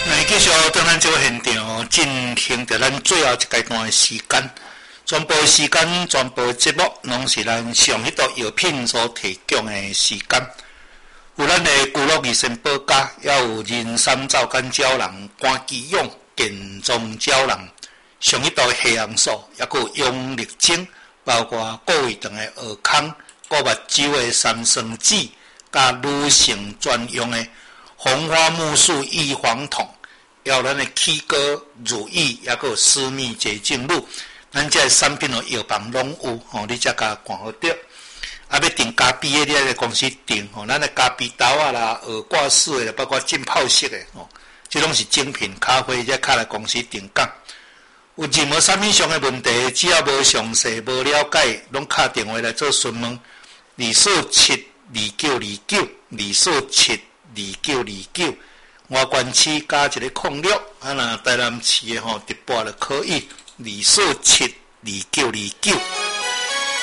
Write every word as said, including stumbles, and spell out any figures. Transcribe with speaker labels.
Speaker 1: 来继续当咱这个现场进行着咱最后一阶段的时间，全部时间、全部节目，拢是咱上迄道药品所提供的时间。有咱的古乐二仙宝家，也有人参皂苷胶囊、关基用健壮胶囊，上迄道黑红素，也佫有用力精，包括各位肠的耳孔、各目睭的三酸酯，甲女性专用的红花木素异黄酮，也有咱的起膏、乳液，也佫有私密洁净露，咱这产品哦，药房拢有吼，你才甲看好着。啊，要订咖啡的，你来公司订吼，咱的咖啡豆啊啦、耳挂式的，包括浸泡式的吼，这拢是精品咖啡，才卡来公司订购。有任何产品上的问题，只要无详细、无了解，拢敲电话来做询问。二四七二九二九，二四七二九二九，外关市加一个空六，啊那台南市的吼直拨就可以。二四七二九二九。